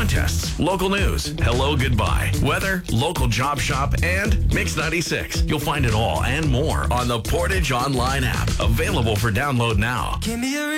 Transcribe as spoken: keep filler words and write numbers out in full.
contests, local news, hello, goodbye, weather, local job shop, and Mix ninety-six. You'll find it all and more on the Portage Online app. Available for download now. Give me a